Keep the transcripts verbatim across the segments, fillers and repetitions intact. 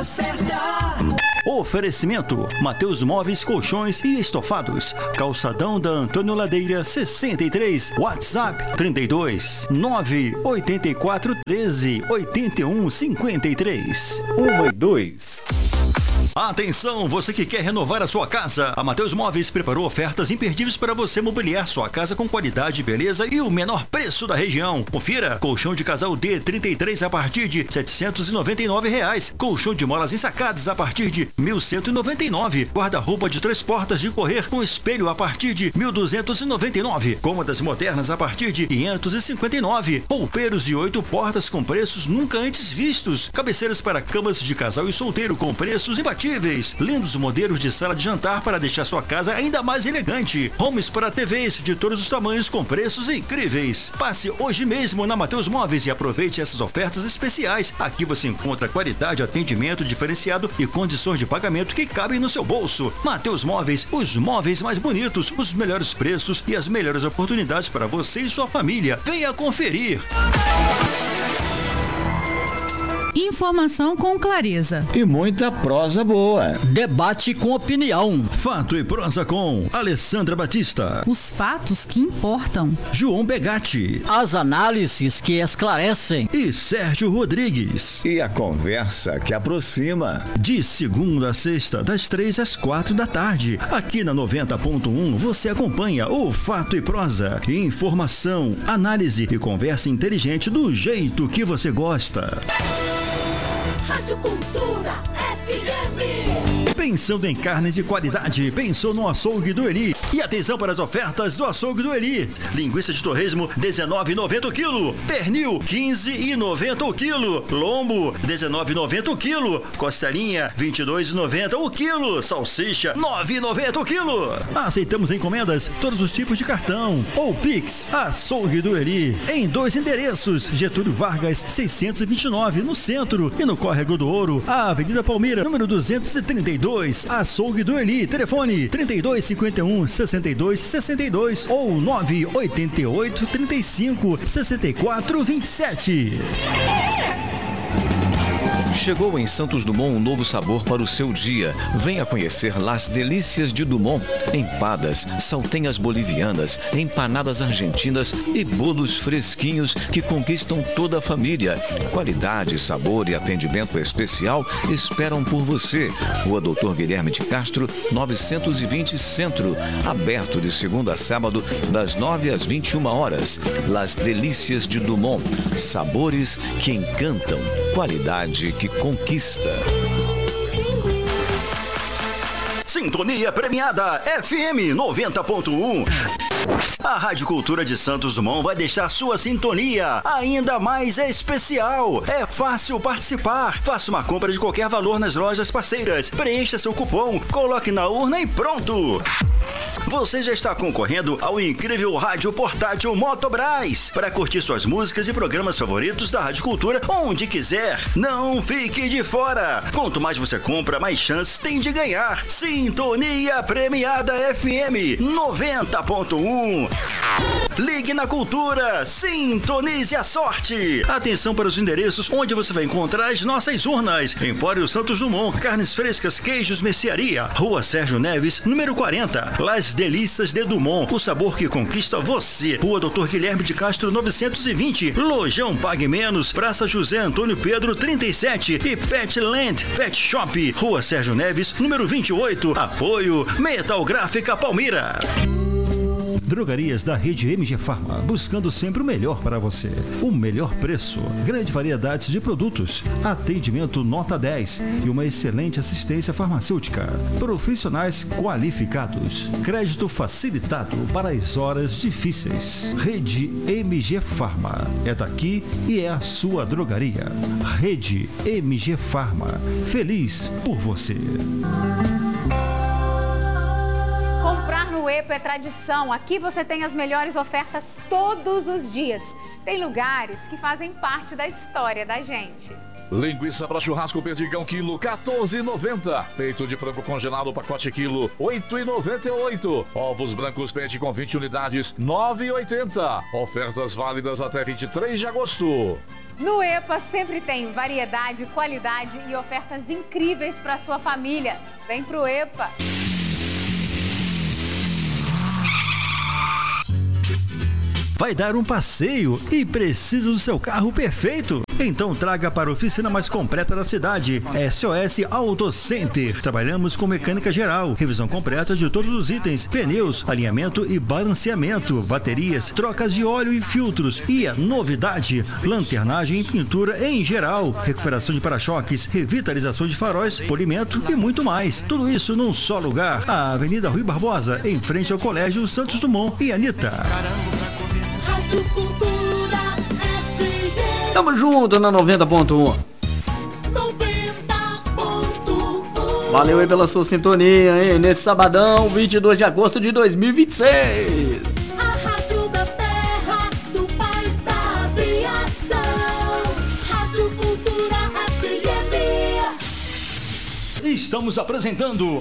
certa. Oferecimento: Mateus Móveis, Colchões e Estofados. Calçadão da Antônio Ladeira sessenta e três. WhatsApp trinta e dois, nove oito quatro, treze, oitenta e um, cinquenta e três. um e dois. Atenção, você que quer renovar a sua casa. A Mateus Móveis preparou ofertas imperdíveis para você mobiliar sua casa com qualidade, beleza e o menor preço da região. Confira: colchão de casal D trinta e três a partir de setecentos e noventa e nove reais. Colchão de molas ensacadas a partir de mil cento e noventa e nove. Guarda-roupa de três portas de correr com espelho a partir de mil duzentos e noventa e nove. Cômodas modernas a partir de quinhentos e cinquenta e nove. Roupeiros de oito portas com preços nunca antes vistos. Cabeceiras para camas de casal e solteiro com preços imbatíveis. Lindos modelos de sala de jantar para deixar sua casa ainda mais elegante. Homes para T Vs de todos os tamanhos com preços incríveis. Passe hoje mesmo na Mateus Móveis e aproveite essas ofertas especiais. Aqui você encontra qualidade, atendimento diferenciado e condições de pagamento que cabem no seu bolso. Mateus Móveis, os móveis mais bonitos, os melhores preços e as melhores oportunidades para você e sua família. Venha conferir. Informação com clareza e muita prosa boa. Debate com opinião. Fato e prosa com Alessandra Batista. Os fatos que importam. João Begatti. As análises que esclarecem. E Sérgio Rodrigues. E a conversa que aproxima. De segunda a sexta, das três às quatro da tarde. Aqui na noventa ponto um você acompanha o Fato e Prosa. Informação, análise e conversa inteligente do jeito que você gosta. Rádio Cultura F M. Pensando em carne de qualidade, pensou no Açougue do Eli. E atenção para as ofertas do Açougue do Eli. Linguiça de torresmo, dezenove reais e noventa centavos o quilo. Pernil, quinze reais e noventa centavos o quilo. Lombo, dezenove reais e noventa centavos o quilo. Costelinha, vinte e dois reais e noventa centavos o quilo. Salsicha, nove reais e noventa centavos o quilo. Aceitamos encomendas, todos os tipos de cartão ou Pix. Açougue do Eli, em dois endereços: Getúlio Vargas, seiscentos e vinte e nove, no centro, e no Córrego do Ouro, a Avenida Palmeira, número duzentos e trinta e dois. Açougue do Eli, telefone trinta e dois, cinquenta e um, sessenta e dois, sessenta e dois ou nove oito oito, trinta e cinco, sessenta e quatro, vinte e sete. Chegou em Santos Dumont um novo sabor para o seu dia. Venha conhecer Las Delícias de Dumont. Empadas, saltenhas bolivianas, empanadas argentinas e bolos fresquinhos que conquistam toda a família. Qualidade, sabor e atendimento especial esperam por você. Rua Doutor Guilherme de Castro, novecentos e vinte Centro. Aberto de segunda a sábado, das nove às vinte e uma horas. Las Delícias de Dumont. Sabores que encantam. Qualidade que conquista. Sintonia premiada F M noventa ponto um. A Rádio Cultura de Santos Dumont vai deixar sua sintonia ainda mais especial. É fácil participar. Faça uma compra de qualquer valor nas lojas parceiras. Preencha seu cupom, coloque na urna e pronto. Você já está concorrendo ao incrível rádio portátil Motobras para curtir suas músicas e programas favoritos da Rádio Cultura onde quiser. Não fique de fora. Quanto mais você compra, mais chances tem de ganhar. Sintonia premiada F M noventa ponto um. Ligue na Cultura, sintonize a sorte. Atenção para os endereços onde você vai encontrar as nossas urnas. Empório Santos Dumont, carnes frescas, queijos, mercearia. Rua Sérgio Neves, número quarenta. Las Delícias de Dumont, o sabor que conquista você. Rua Doutor Guilherme de Castro, novecentos e vinte. Lojão Pague Menos, Praça José Antônio Pedro, trinta e sete. E Petland Pet Shop, Rua Sérgio Neves, número vinte e oito. Apoio Metal Gráfica Palmira. Drogarias da rede M G Farma, buscando sempre o melhor para você. O melhor preço, grande variedade de produtos, atendimento nota dez e uma excelente assistência farmacêutica. Profissionais qualificados, crédito facilitado para as horas difíceis. Rede M G Farma, é daqui e é a sua drogaria. Rede M G Farma, feliz por você. Comprar no Epo é tradição. Aqui você tem as melhores ofertas todos os dias. Tem lugares que fazem parte da história da gente. Linguiça para churrasco perdigão quilo quatorze reais e noventa centavos. Peito de frango congelado pacote quilo oito reais e noventa e oito centavos. Ovos brancos pente com vinte unidades nove reais e oitenta centavos. Ofertas válidas até vinte e três de agosto. No EPA sempre tem variedade, qualidade e ofertas incríveis para sua família. Vem pro EPA. Vai dar um passeio e precisa do seu carro perfeito? Então traga para a oficina mais completa da cidade, S O S Auto Center. Trabalhamos com mecânica geral, revisão completa de todos os itens, pneus, alinhamento e balanceamento, baterias, trocas de óleo e filtros. E a novidade, lanternagem e pintura em geral, recuperação de para-choques, revitalização de faróis, polimento e muito mais. Tudo isso num só lugar, a Avenida Rui Barbosa, em frente ao Colégio Santos Dumont e Anitta. Rádio Cultura F M. Tamo junto na noventa ponto um. noventa ponto um. Valeu aí pela sua sintonia, hein? Nesse sabadão, vinte e dois de agosto de dois mil e vinte e seis. A Rádio da Terra, do Pai da Aviação. Rádio Cultura F M. Estamos apresentando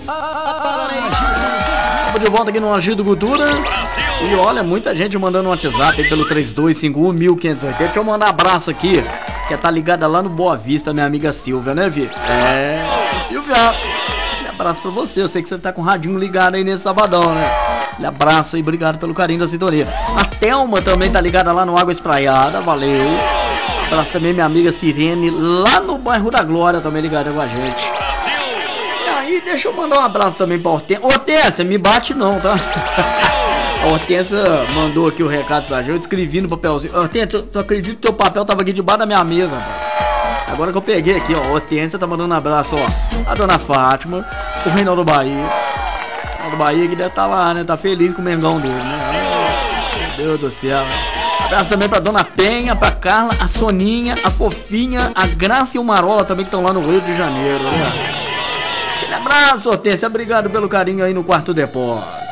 a Estamos de volta aqui no Agito Cultura. E olha, muita gente mandando um WhatsApp aí pelo três dois cinco um, um cinco oito zero. Deixa eu mandar um abraço aqui, que tá ligada lá no Boa Vista, minha amiga Silvia, né, Vi? É, Silvia, um abraço pra você. Eu sei que você tá com o radinho ligado aí nesse sabadão, né? Um abraço aí, obrigado pelo carinho da sintonia. A Thelma também tá ligada lá no Água Espraiada, valeu. Um abraço também minha amiga Sirene, lá no bairro da Glória, também ligada com a gente. E deixa eu mandar um abraço também pra Hortência. Hortência, me bate não, tá? A Hortência mandou aqui o recado pra gente, eu escrevi no papelzinho. Hortência, tu, tu acredita que teu papel tava aqui debaixo da minha mesa, rapaz? Agora que eu peguei aqui, ó, Hortência tá mandando um abraço, ó, a dona Fátima, o Reinaldo Bahia. O Reinaldo Bahia que deve estar tá lá, né? Tá feliz com o Mengão dele, né? Meu Deus do céu. Abraço também pra dona Penha, pra Carla, a Soninha, a Fofinha, a Graça e o Marola também que estão lá no Rio de Janeiro, né? Aquele abraço, Hortência, obrigado pelo carinho aí no Quarto Depósito.